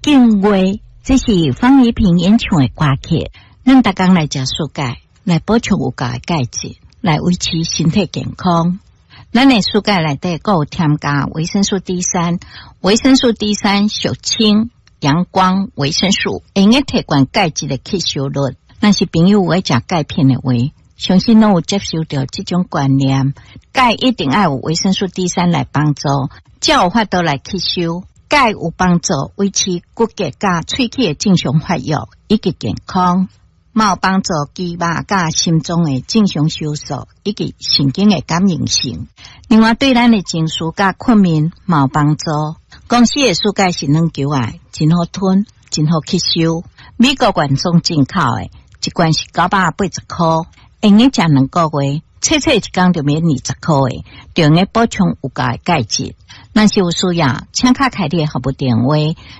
敬畏，这是方一平演唱的歌曲。咱大家来食蔬菜，来补充有够的钙质，来维持身体健康。咱的蔬菜内底还有添加维生素 D3， 维生素 D3 属氢、阳光维生素，会用提高钙质的吸收率。若是朋友有爱食钙片的话，相信拢有接受到这种观念。钙一定要有维生素 D3 来帮助，才有法度来吸收。钙有帮助维持骨骼甲喙齿的正常发育以及健康，嘛有帮助肌肉甲心脏的正常收缩以及神经的感应性。另外对咱的情绪甲困眠嘛有帮助。公司的蔬菜是软球的，真好吞，真好吸收。美国原装进口的，一罐是980块，用个食2个月，切一天就免20块的，就用个补充有够的钙质。若是有需要，请卡开列服务电话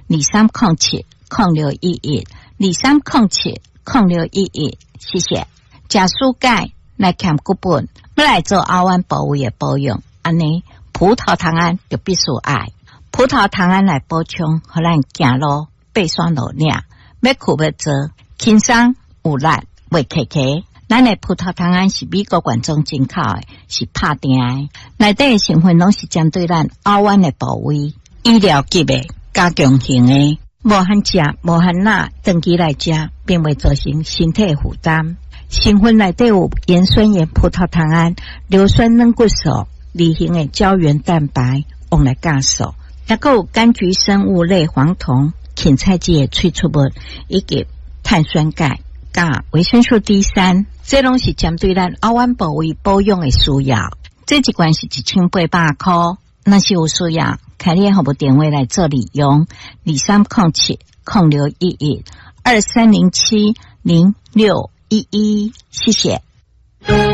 2307-0611，2307-0611，谢谢。食蔬菜来减骨本，要来做后弯部位的保养，安尼葡萄糖胺就必须爱。葡萄糖胺来补充，互咱行路爬山路领，要去要做，轻松有力，袂客气。咱的葡萄糖胺是美国原装进口的，是拍定的，内底的成分拢是针对咱后弯的部位，医疗级的、加强型的，无限食、无限钠，长期来食，并未造成身体负担。成分内底有盐酸盐葡萄糖胺、硫酸软骨素、离型的胶原蛋白，用来降素，还有柑橘生物类黄酮、芹菜籽的萃取物，以及碳酸钙、加维生素 D3， 这拢是针对咱后弯部位保养的需要。这一罐是1800块，若是有需要，开列服务电话来做利用，2307-0611，2307-0611，谢谢。